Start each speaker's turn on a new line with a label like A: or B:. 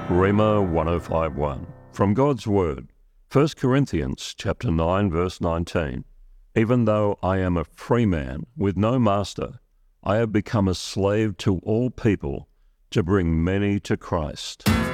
A: Rhema 1051 from God's Word, 1 Corinthians chapter 9, verse 19. Even though I am a free man with no master, I have become a slave to all people to bring many to Christ.